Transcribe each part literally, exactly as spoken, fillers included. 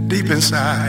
deep inside.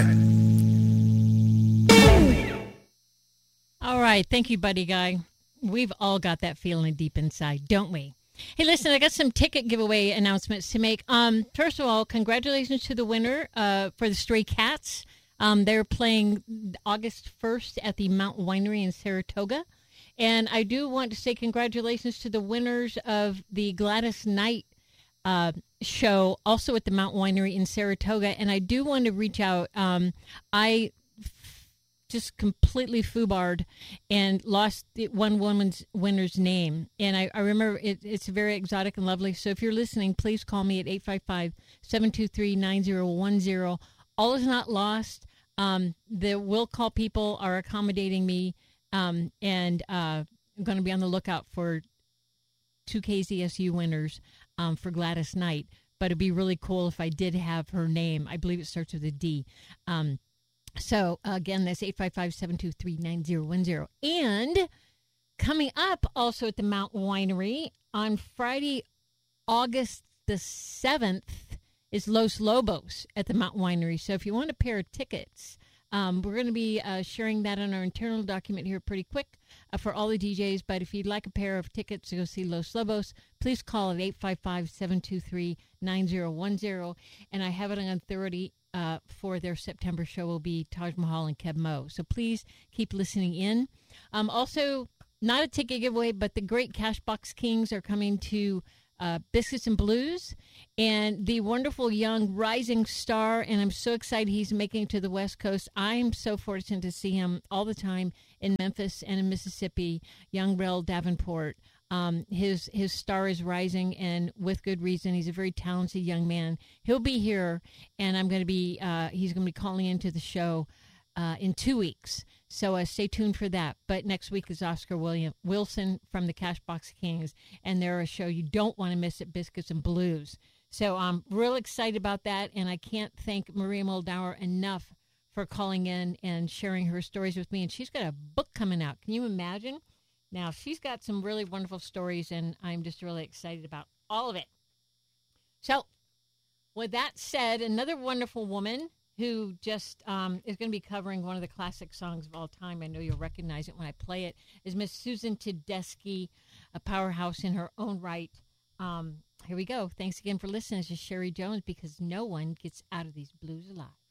All right. Thank you, Buddy Guy. We've all got that feeling deep inside, don't we? Hey, listen, I got some ticket giveaway announcements to make. Um, first of all, congratulations to the winner uh, for the Stray Cats. Um, they're playing August first at the Mount Winery in Saratoga. And I do want to say congratulations to the winners of the Gladys Knight uh, show, also at the Mount Winery in Saratoga. And I do want to reach out. Um, I f- just completely foobarred and lost the one woman's winner's name. And I, I remember it, it's very exotic and lovely. So if you're listening, please call me at eight five five, seven two three, nine zero one zero. All is not lost. Um, the will call people are accommodating me. Um, and uh, I'm going to be on the lookout for two K Z S U winners um, for Gladys Knight. But it'd be really cool if I did have her name. I believe it starts with a D. Um, so, uh, again, that's eight five five, seven two three, nine zero one zero. And coming up also at the Mount Winery on Friday, August the seventh, is Los Lobos at the Mount Winery. So if you want a pair of tickets... Um, we're going to be uh, sharing that on our internal document here pretty quick uh, for all the D Js. But if you'd like a pair of tickets to go see Los Lobos, please call at eight five five, seven two three, nine zero one zero. And I have it on authority uh, for their September show will be Taj Mahal and Keb Mo. So please keep listening in. Um, also, not a ticket giveaway, but the great Cashbox Kings are coming to Uh, Biscuits and Blues, and the wonderful young rising star, and I'm so excited he's making it to the West Coast. I'm so fortunate to see him all the time in Memphis and in Mississippi, young Rel Davenport. Um, his his star is rising, and with good reason. He's a very talented young man. He'll be here, and I'm going to be, uh, he's going to be calling into the show uh, in two weeks. So uh, stay tuned for that. But next week is Oscar William Wilson from the Cashbox Kings, and they're a show you don't want to miss at Biscuits and Blues. So I'm real excited about that, and I can't thank Maria Moldauer enough for calling in and sharing her stories with me. And she's got a book coming out. Can you imagine? Now, she's got some really wonderful stories, and I'm just really excited about all of it. So with that said, another wonderful woman who just um, is going to be covering one of the classic songs of all time. I know you'll recognize it when I play it, is Miss Susan Tedeschi, a powerhouse in her own right. Um, here we go. Thanks again for listening. This is Sherry Jones, because no one gets out of these blues alive.